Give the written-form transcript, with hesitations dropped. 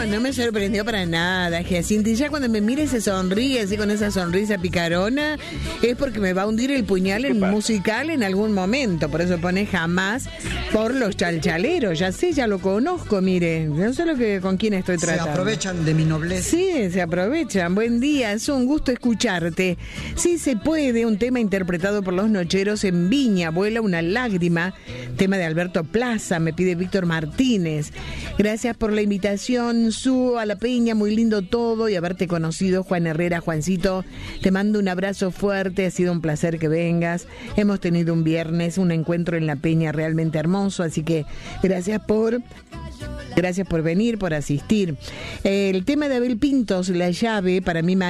no me sorprendió para nada, Giacinti. Ya cuando me mire se sonríe así con esa sonrisa picarona, es porque me va a hundir el puñal en musical en algún momento. Por eso pone jamás por los chalchaleros. Ya sé, ya lo conozco, mire. No sé con quién estoy tratando. Se aprovechan de mi nobleza. Sí, se aprovechan. Buen día, es un gusto escucharte. Sí se puede, un tema interpretado por Los Nocheros en Viña, Vuela una lágrima, tema de Alberto Plaza, me pide Víctor Martínez. Gracias por la invitación, Su, a la Peña, muy lindo todo y haberte conocido, Juan Herrera. Juancito, te mando un abrazo fuerte, ha sido un placer que vengas. Hemos tenido un viernes, un encuentro en la Peña realmente hermoso, así que gracias por venir, por asistir. El tema de Abel Pintos, La llave, para mí